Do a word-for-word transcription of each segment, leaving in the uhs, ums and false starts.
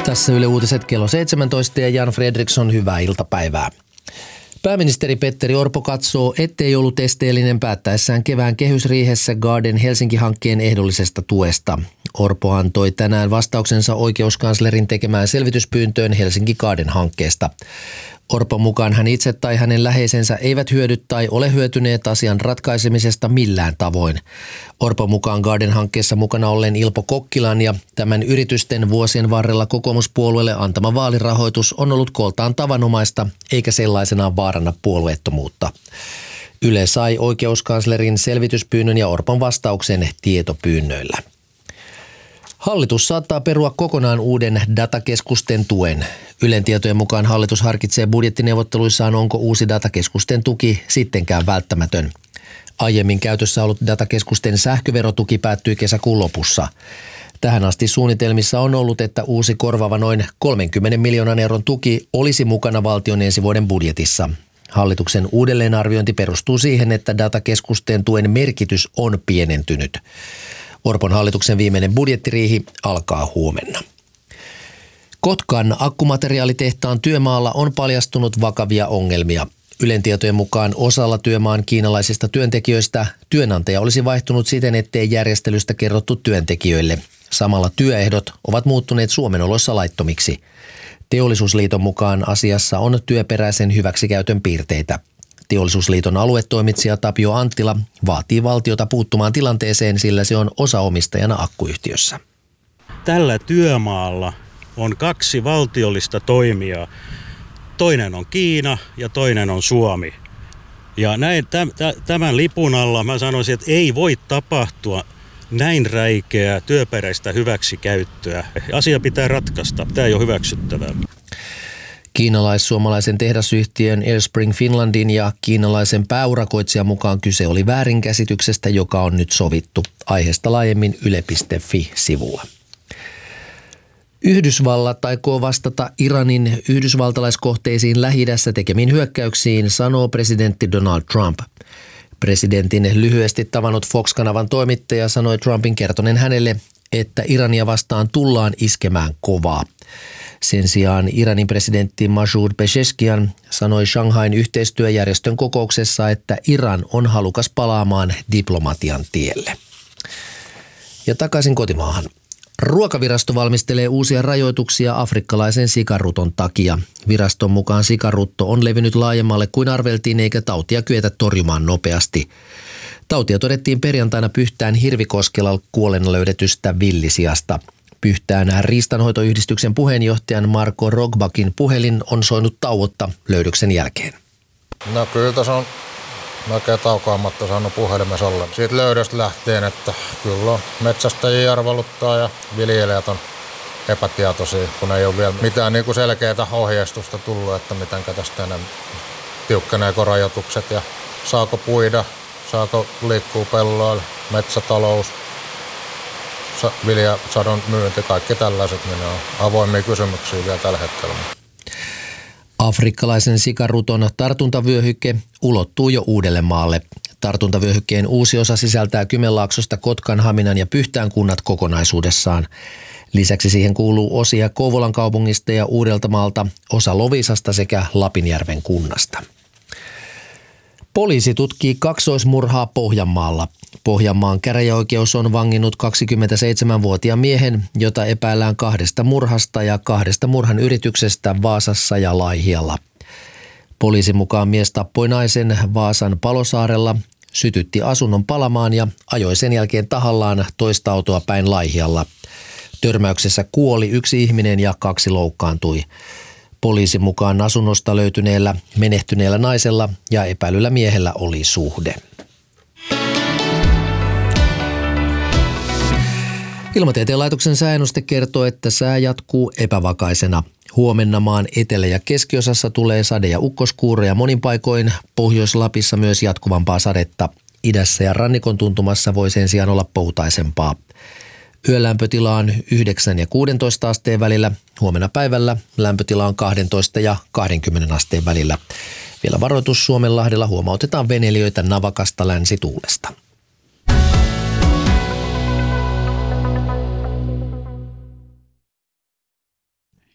Tässä Yle Uutiset kello seitsemäntoista ja Jan Fredriksson, hyvää iltapäivää. Pääministeri Petteri Orpo katsoo, ettei ollut esteellinen päättäessään kevään kehysriihessä Garden Helsinki-hankkeen ehdollisesta tuesta. Orpo antoi tänään vastauksensa oikeuskanslerin tekemään selvityspyyntöön Helsinki Garden-hankkeesta. Orpon mukaan hän itse tai hänen läheisensä eivät hyödy tai ole hyötyneet asian ratkaisemisesta millään tavoin. Orpon mukaan Garden-hankkeessa mukana ollen Ilpo Kokkilan ja tämän yritysten vuosien varrella kokoomuspuolueelle antama vaalirahoitus on ollut kooltaan tavanomaista eikä sellaisenaan vaaranna puolueettomuutta. Yle sai oikeuskanslerin selvityspyynnön ja Orpon vastauksen tietopyynnöillä. Hallitus saattaa perua kokonaan uuden datakeskusten tuen. Ylen tietojen mukaan hallitus harkitsee budjettineuvotteluissaan, onko uusi datakeskusten tuki sittenkään välttämätön. Aiemmin käytössä ollut datakeskusten sähköverotuki päättyi kesäkuun lopussa. Tähän asti suunnitelmissa on ollut, että uusi korvaava noin kolmenkymmenen miljoonan euron tuki olisi mukana valtion ensi vuoden budjetissa. Hallituksen uudelleenarviointi perustuu siihen, että datakeskusten tuen merkitys on pienentynyt. Orpon hallituksen viimeinen budjettiriihi alkaa huomenna. Kotkan akkumateriaalitehtaan työmaalla on paljastunut vakavia ongelmia. Ylen tietojen mukaan osalla työmaan kiinalaisista työntekijöistä työnantaja olisi vaihtunut siten, ettei järjestelystä kerrottu työntekijöille. Samalla työehdot ovat muuttuneet Suomen oloissa laittomiksi. Teollisuusliiton mukaan asiassa on työperäisen hyväksikäytön piirteitä. Teollisuusliiton aluetoimitsija Tapio Anttila vaatii valtiota puuttumaan tilanteeseen, sillä se on osaomistajana akkuyhtiössä. Tällä työmaalla on kaksi valtiollista toimijaa. Toinen on Kiina ja toinen on Suomi. Ja näin, tämän lipun alla mä sanoisin, että ei voi tapahtua näin räikeää työperäistä hyväksikäyttöä. Asia pitää ratkaista. Tämä ei ole hyväksyttävää. Kiinalais-suomalaisen tehdasyhtiön Airspring Finlandin ja kiinalaisen pääurakoitsijan mukaan kyse oli väärinkäsityksestä, joka on nyt sovittu. Aiheesta laajemmin yle piste fi-sivulla. Yhdysvallat aikoo vastata Iranin yhdysvaltalaiskohteisiin Lähi-idässä tekemiin hyökkäyksiin, sanoo presidentti Donald Trump. Presidentin lyhyesti tavannut Fox-kanavan toimittaja sanoi Trumpin kertoneen hänelle, että Irania vastaan tullaan iskemään kovaa. Sen sijaan Iranin presidentti Masoud Pezeshkian sanoi Shanghain yhteistyöjärjestön kokouksessa, että Iran on halukas palaamaan diplomatian tielle. Ja takaisin kotimaahan. Ruokavirasto valmistelee uusia rajoituksia afrikkalaisen sikaruton takia. Viraston mukaan sikarutto on levinnyt laajemmalle kuin arveltiin, eikä tautia kyetä torjumaan nopeasti. Tautia todettiin perjantaina Pyhtään Hirvikoskella kuolleena löydetystä villisiasta. Pyhtään riistanhoitoyhdistyksen puheenjohtajan Marko Rogbakin puhelin on soinut tauotta löydöksen jälkeen. No kyllä tässä on oikein taukoamatta saanut puhelimessa olla. Siitä löydöstä lähtien, että kyllä on metsästäjiä arveluttaa ja viljelijät on epätietoisia, kun ei ole vielä mitään niin kuin selkeää ohjeistusta tullut, että miten tästä enää tiukkeneeko rajoitukset ja saako puida, saako liikkuu pelloilla, metsätalous, viljasadon myynti, kaikki tällaiset, niin on avoimia kysymyksiä vielä tällä hetkellä. Afrikkalaisen sikaruton tartuntavyöhyke ulottuu jo Uudellemaalle. Tartuntavyöhykkeen uusi osa sisältää Kymenlaaksosta, Kotkan, Haminan ja Pyhtään kunnat kokonaisuudessaan. Lisäksi siihen kuuluu osia Kouvolan kaupungista ja Uudeltamaalta, osa Loviisasta sekä Lapinjärven kunnasta. Poliisi tutkii kaksoismurhaa Pohjanmaalla. Pohjanmaan käräjäoikeus on vanginnut kaksikymmentäseitsemänvuotiaan miehen, jota epäillään kahdesta murhasta ja kahdesta murhan yrityksestä Vaasassa ja Laihialla. Poliisin mukaan mies tappoi naisen Vaasan Palosaarella, sytytti asunnon palamaan ja ajoi sen jälkeen tahallaan toista autoa päin Laihialla. Törmäyksessä kuoli yksi ihminen ja kaksi loukkaantui. Poliisin mukaan asunnosta löytyneellä menehtyneellä naisella ja epäilyllä miehellä oli suhde. Ilmatieteen laitoksen sääennuste kertoo, että sää jatkuu epävakaisena. Huomenna maan etelä- ja keskiosassa tulee sade- ja ukkoskuuroja monin paikoin. Pohjois-Lapissa myös jatkuvampaa sadetta. Idässä ja rannikon tuntumassa voi sen sijaan olla poutaisempaa. Yölämpötila on yhdeksän ja kuusitoista asteen välillä. Huomenna päivällä lämpötila on kaksitoista ja kaksikymmentä asteen välillä. Vielä varoitus Suomenlahdella, huomautetaan veneilijöitä navakasta länsituulesta.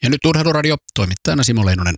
Ja nyt Urheiluradio, toimittajana Simo Leinonen.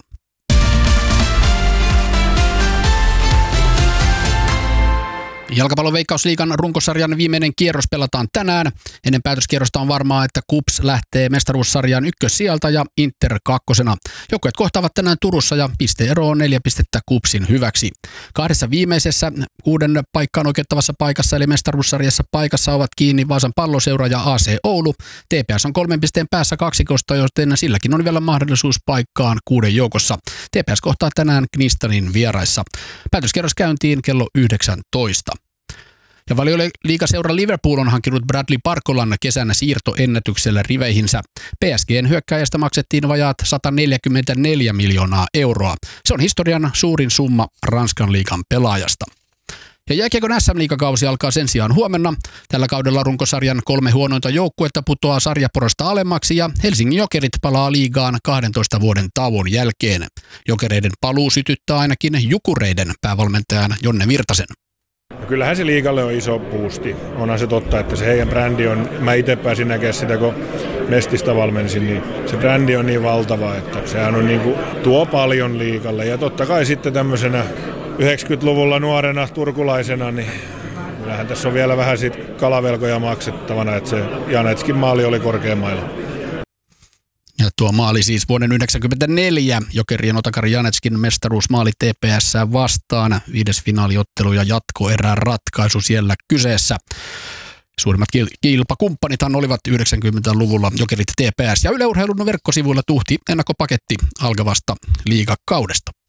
Jalkapallon Veikkausliigan runkosarjan viimeinen kierros pelataan tänään. Ennen päätöskierrosta on varmaa, että K U P S lähtee mestaruussarjan ykkössijalta ja Inter kakkosena. Joukkueet kohtaavat tänään Turussa ja pisteero on neljä pistettä K U P Sin hyväksi. Kahdessa viimeisessä uuden paikkaan oikeuttavassa paikassa eli mestaruussarjassa paikassa ovat kiinni Vaasan Palloseura ja A C Oulu. T P S on kolmen pisteen päässä kaksikosta, joten silläkin on vielä mahdollisuus paikkaan kuuden joukossa. T P S kohtaa tänään Knistanin vieraissa. Päätöskierros käyntiin kello yhdeksäntoista. Ja Valioliigaseura Liverpool on hankkinut Bradley Barcolan kesänä siirtoennätyksellä riveihinsä. P S G:n hyökkääjästä maksettiin vajaat sata neljäkymmentäneljä miljoonaa euroa. Se on historian suurin summa Ranskan liigan pelaajasta. Ja jääkiekon S M-liigakausi alkaa sen sijaan huomenna. Tällä kaudella runkosarjan kolme huonointa joukkuetta putoaa sarjaporosta alemmaksi ja Helsingin Jokerit palaa liigaan kahdentoista vuoden tauon jälkeen. Jokereiden paluu sytyttää ainakin Jukureiden päävalmentajan Jonne Virtasen. Kyllähän se liigalle on iso boosti. Onhan se totta, että se heidän brändi on, mä itse pääsin näkemään sitä, kun Mestistä valmensin, niin se brändi on niin valtava, että sehän on niin kuin, tuo paljon liigalle. Ja totta kai sitten tämmöisenä yhdeksänkymmentäluvulla nuorena turkulaisena, niin kyllähän tässä on vielä vähän sit kalavelkoja maksettavana, että se Janetskin maali oli korkeammailla. Ja tuo maali siis vuoden yhdeksänkymmentäneljä Jokerien Otakari Janetskin mestaruusmaali T P S vastaan. Viides finaaliottelu ja jatkoerän ratkaisu siellä kyseessä. Suurimmat kilpakumppanithan olivat yhdeksänkymmentäluvulla Jokerit T P S ja Yle Urheilun verkkosivuilla tuhti ennakkopaketti alkavasta liigakaudesta.